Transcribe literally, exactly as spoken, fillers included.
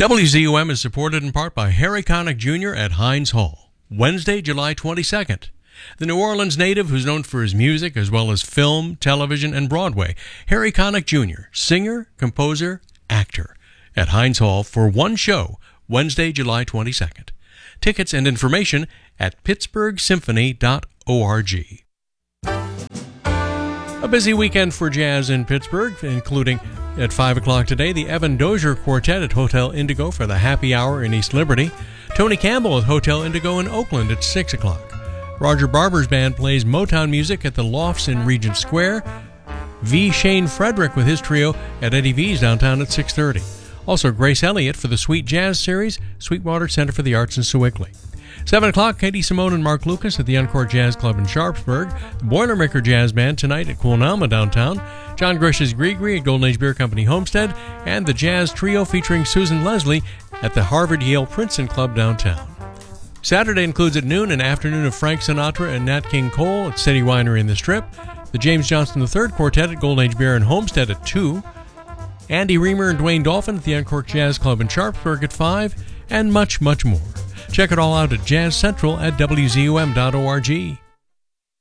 W Z U M is supported in part by Harry Connick Junior at Heinz Hall, Wednesday, July twenty-second. The New Orleans native, who's known for his music as well as film, television, and Broadway, Harry Connick Junior, singer, composer, actor, at Heinz Hall for one show, Wednesday, July twenty-second. Tickets and information at pittsburgh symphony dot org. A busy weekend for jazz in Pittsburgh, including at five o'clock today, the Evan Dozier Quartet at Hotel Indigo for the Happy Hour in East Liberty. Tony Campbell at Hotel Indigo in Oakland at six o'clock. Roger Barber's band plays Motown music at the Lofts in Regent Square. V. Shane Frederick with his trio at Eddie V's downtown at six thirty. Also Grace Elliott for the Sweet Jazz Series, Sweetwater Center for the Arts in Sewickley. seven o'clock, Katie Simone and Mark Lucas at the Encore Jazz Club in Sharpsburg. The Boilermaker Jazz Band tonight at Coolnalma downtown. John Grish's Grigri at Golden Age Beer Company Homestead. And the Jazz Trio featuring Susan Leslie at the Harvard-Yale Princeton Club downtown. Saturday includes at noon an afternoon of Frank Sinatra and Nat King Cole at City Winery in the Strip. The James Johnson the third Quartet at Golden Age Beer and Homestead at two. Andy Reamer and Dwayne Dolphin at the Uncorked Jazz Club in Sharpsburg at five. And much, much more. Check it all out at Jazz Central at W Z U M dot org.